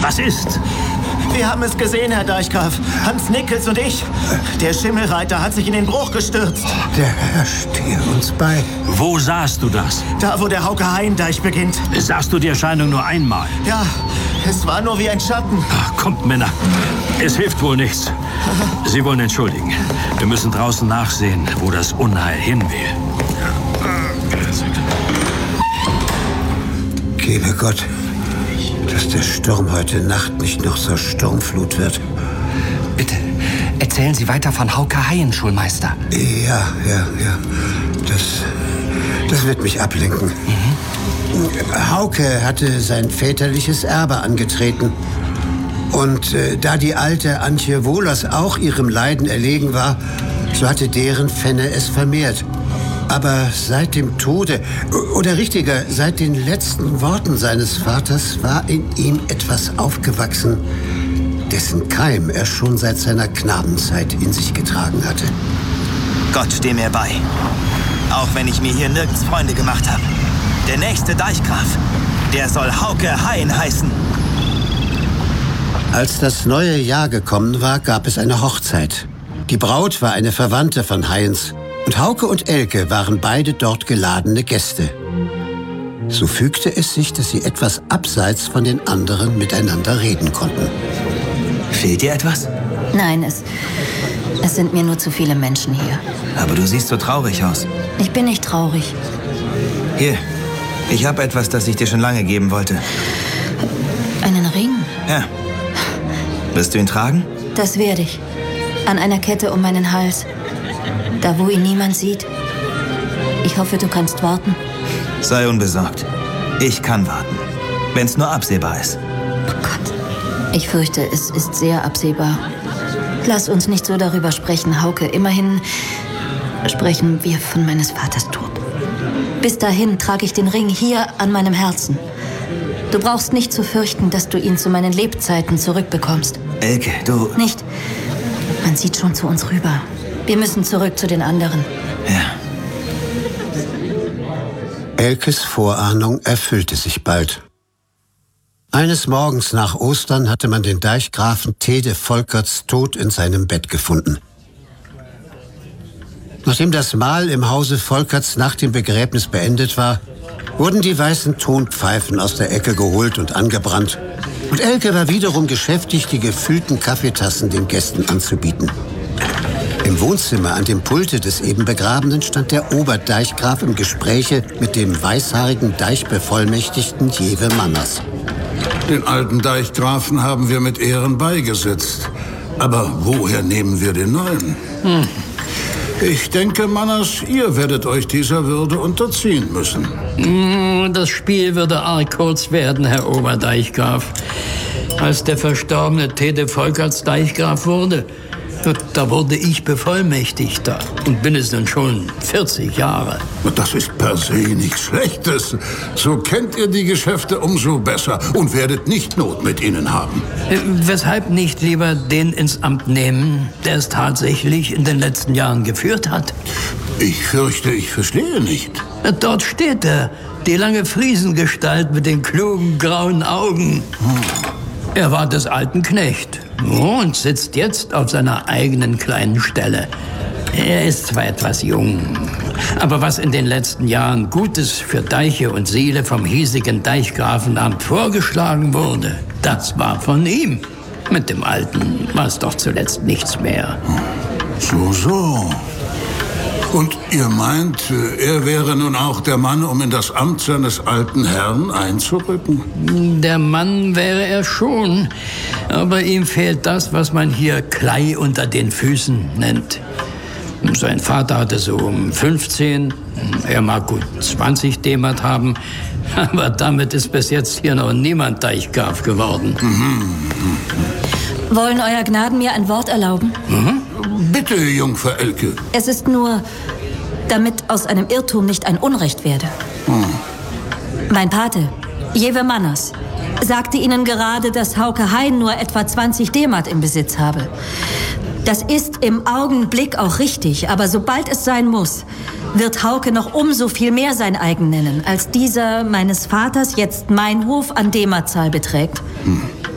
Was ist? Wir haben es gesehen, Herr Deichgraf. Hans Nickels und ich. Der Schimmelreiter hat sich in den Bruch gestürzt. Der Herr stehe uns bei. Wo sahst du das? Da, wo der Hauke-Haien-Deich beginnt. Sahst du die Erscheinung nur einmal? Ja, es war nur wie ein Schatten. Kommt, Männer. Es hilft wohl nichts. Sie wollen entschuldigen. Wir müssen draußen nachsehen, wo das Unheil hin will. Gebe Gott, dass der Sturm heute Nacht nicht noch zur Sturmflut wird. Bitte, erzählen Sie weiter von Hauke-Haien, Schulmeister. Ja. Das wird mich ablenken. Hauke hatte sein väterliches Erbe angetreten. Und da die alte Antje Wohlers auch ihrem Leiden erlegen war, so hatte deren Fenne es vermehrt. Aber seit dem Tode, oder richtiger, seit den letzten Worten seines Vaters war in ihm etwas aufgewachsen, dessen Keim er schon seit seiner Knabenzeit in sich getragen hatte. Gott steh mir bei. Auch wenn ich mir hier nirgends Freunde gemacht habe. Der nächste Deichgraf, der soll Hauke-Haien heißen. Als das neue Jahr gekommen war, gab es eine Hochzeit. Die Braut war eine Verwandte von Haiens. Und Hauke und Elke waren beide dort geladene Gäste. So fügte es sich, dass sie etwas abseits von den anderen miteinander reden konnten. Fehlt dir etwas? Nein, es sind mir nur zu viele Menschen hier. Aber du siehst so traurig aus. Ich bin nicht traurig. Hier, ich habe etwas, das ich dir schon lange geben wollte. Einen Ring? Ja. Wirst du ihn tragen? Das werde ich. An einer Kette um meinen Hals. Da, wo ihn niemand sieht. Ich hoffe, du kannst warten. Sei unbesorgt. Ich kann warten. Wenn's nur absehbar ist. Oh Gott. Ich fürchte, es ist sehr absehbar. Lass uns nicht so darüber sprechen, Hauke. Immerhin sprechen wir von meines Vaters Tod. Bis dahin trage ich den Ring hier an meinem Herzen. Du brauchst nicht zu fürchten, dass du ihn zu meinen Lebzeiten zurückbekommst. Elke, du... Nicht. Man sieht schon zu uns rüber. Wir müssen zurück zu den anderen. Ja. Elkes Vorahnung erfüllte sich bald. Eines Morgens nach Ostern hatte man den Deichgrafen Tede Volkerts tot in seinem Bett gefunden. Nachdem das Mahl im Hause Volkerts nach dem Begräbnis beendet war, wurden die weißen Tonpfeifen aus der Ecke geholt und angebrannt. Und Elke war wiederum geschäftig, die gefüllten Kaffeetassen den Gästen anzubieten. Im Wohnzimmer an dem Pulte des eben Begrabenen stand der Oberdeichgraf im Gespräche mit dem weißhaarigen Deichbevollmächtigten Jewe Manners. Den alten Deichgrafen haben wir mit Ehren beigesetzt. Aber woher nehmen wir den neuen? Ich denke, Manners, ihr werdet euch dieser Würde unterziehen müssen. Das Spiel würde arg kurz werden, Herr Oberdeichgraf. Als der verstorbene Tede Volkerts Deichgraf wurde, da wurde ich Bevollmächtigter und bin es nun schon 40 Jahre. Das ist per se nichts Schlechtes. So kennt ihr die Geschäfte umso besser und werdet nicht Not mit ihnen haben. Weshalb nicht lieber den ins Amt nehmen, der es tatsächlich in den letzten Jahren geführt hat? Ich fürchte, ich verstehe nicht. Dort steht er, die lange Friesengestalt mit den klugen grauen Augen. Er war des alten Knecht und sitzt jetzt auf seiner eigenen kleinen Stelle. Er ist zwar etwas jung, aber was in den letzten Jahren Gutes für Deiche und Seele vom hiesigen Deichgrafenamt vorgeschlagen wurde, das war von ihm. Mit dem Alten war es doch zuletzt nichts mehr. So. Und ihr meint, er wäre nun auch der Mann, um in das Amt seines alten Herrn einzurücken? Der Mann wäre er schon, aber ihm fehlt das, was man hier Klei unter den Füßen nennt. Sein Vater hatte so um 15, er mag gut 20 D-Mark haben, aber damit ist bis jetzt hier noch niemand Deichgraf geworden. Wollen Euer Gnaden mir ein Wort erlauben? Bitte, Jungfer Elke. Es ist nur, damit aus einem Irrtum nicht ein Unrecht werde. Mein Pate, Jewe Manners, sagte Ihnen gerade, dass Hauke-Haien nur etwa 20 D-Mark im Besitz habe. Das ist im Augenblick auch richtig, aber sobald es sein muss, wird Hauke noch umso viel mehr sein eigen nennen, als dieser meines Vaters jetzt mein Hof an D-Mark-Zahl beträgt.